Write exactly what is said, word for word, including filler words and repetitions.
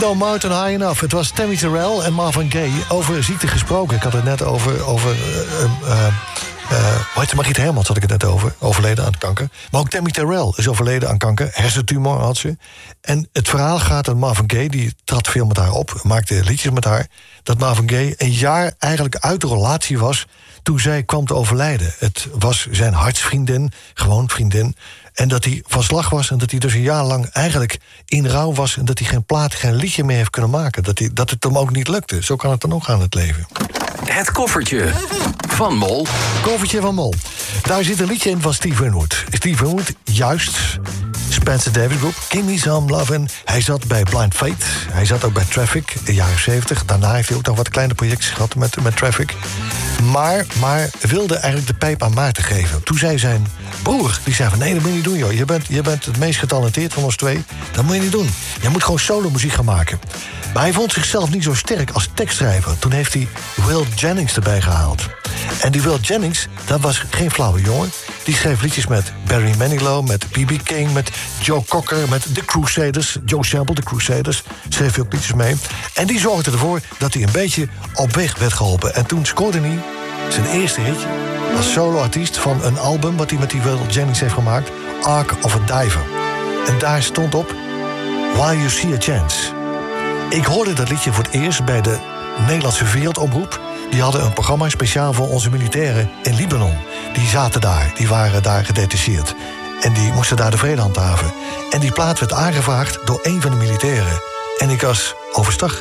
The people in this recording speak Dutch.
No Mountain High Enough. Het was Tammy Terrell en Marvin Gaye. Over ziekte gesproken. Ik had het net over... over uh, uh, uh, hoe heet Margriet Hermans had ik het net over. Overleden aan kanker. Maar ook Tammy Terrell is overleden aan kanker. Hersentumor had ze. En het verhaal gaat dat Marvin Gaye... die trad veel met haar op. Maakte liedjes met haar. Dat Marvin Gaye een jaar eigenlijk uit de relatie was... toen zij kwam te overlijden. Het was zijn hartsvriendin. Gewoon vriendin. En dat hij van slag was en dat hij dus een jaar lang eigenlijk in rouw was... en dat hij geen plaat, geen liedje meer heeft kunnen maken. Dat, hij, dat het hem ook niet lukte. Zo kan het dan ook gaan, het leven. Het koffertje van Mol. Koffertje van Mol. Daar zit een liedje in van Steve Winwood. Steve Winwood, juist... Spencer Davis Group, Give Me Some Love. En hij zat bij Blind Faith. Hij zat ook bij Traffic in de jaren zeventig. Daarna heeft hij ook nog wat kleine projectjes gehad met, met Traffic. Maar, maar wilde eigenlijk de pijp aan Maarten geven. Toen zei zijn broer, die zei van... nee, dat moet je niet doen, joh. Je bent, je bent het meest getalenteerd van ons twee. Dat moet je niet doen. Je moet gewoon solo muziek gaan maken. Maar hij vond zichzelf niet zo sterk als tekstschrijver. Toen heeft hij Will Jennings erbij gehaald. En die Will Jennings, dat was geen flauwe jongen. Die schreef liedjes met Barry Manilow, met B B King... met Joe Cocker, met The Crusaders. Joe Sample, The Crusaders, schreef hij ook liedjes mee. En die zorgde ervoor dat hij een beetje op weg werd geholpen. En toen scoorde hij zijn eerste hitje als soloartiest van een album... wat hij met die Will Jennings heeft gemaakt, Ark of a Diver. En daar stond op While You See a Chance. Ik hoorde dat liedje voor het eerst bij de Nederlandse Wereldomroep. Die hadden een programma speciaal voor onze militairen in Libanon. Die zaten daar, die waren daar gedetacheerd. En die moesten daar de vrede handhaven. En die plaat werd aangevraagd door een van de militairen. En ik was overstag